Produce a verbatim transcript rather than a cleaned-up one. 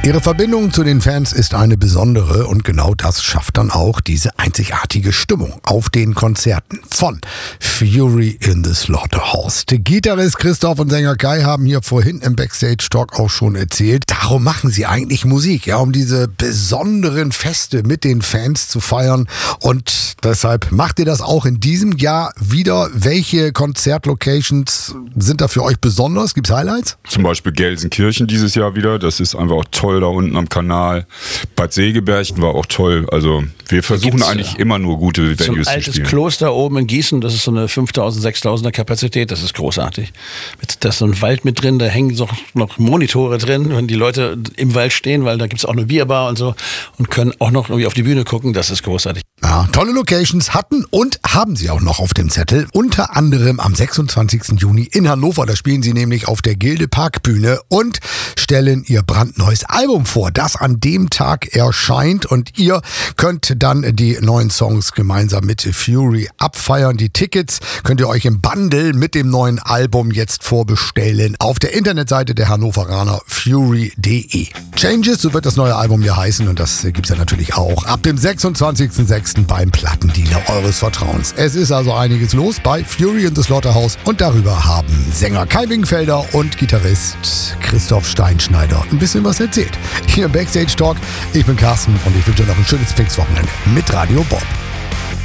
Ihre Verbindung zu den Fans ist eine besondere und genau das schafft dann auch diese einzigartige Stimmung auf den Konzerten von Fury in the Slaughterhouse. Der Gitarrist Christoph und Sänger Kai haben hier vorhin im Backstage-Talk auch schon erzählt, darum machen sie eigentlich Musik, ja, um diese besonderen Feste mit den Fans zu feiern, und deshalb macht ihr das auch in diesem Jahr wieder. Welche Konzertlocations sind da für euch besonders? Gibt's Highlights? Zum Beispiel Gelsenkirchen dieses Jahr wieder, das ist einfach auch toll da unten am Kanal. Bad Segeberg war auch toll, also wir versuchen eigentlich äh, immer nur gute Venues zu spielen. So ein altes Kloster oben in Gießen, das ist so eine fünftausend, sechstausender Kapazität, das ist großartig. Da ist so ein Wald mit drin, da hängen so noch Monitore drin, wenn die Leute im Wald stehen, weil da gibt es auch eine Bierbar und so und können auch noch irgendwie auf die Bühne gucken, das ist großartig. Ja, tolle Locations hatten und haben sie auch noch auf dem Zettel. Unter anderem am sechsundzwanzigsten Juni in Hannover. Da spielen sie nämlich auf der Gilde Parkbühne und stellen ihr brandneues Album vor, das an dem Tag erscheint. Und ihr könnt dann die neuen Songs gemeinsam mit Fury abfeiern. Die Tickets könnt ihr euch im Bundle mit dem neuen Album jetzt vorbestellen auf der Internetseite der Hannoveraner fury punkt de. Changes, so wird das neue Album ja heißen, und das gibt's ja natürlich auch ab dem sechsundzwanzigsten sechsten beim Plattendealer eures Vertrauens. Es ist also einiges los bei Fury in the Slaughterhouse, und darüber haben Sänger Kai Wingfelder und Gitarrist Christoph Steinschneider ein bisschen was erzählt. Hier im Backstage Talk. Ich bin Carsten und ich wünsche noch ein schönes Pfingstwochenende mit Radio Bob.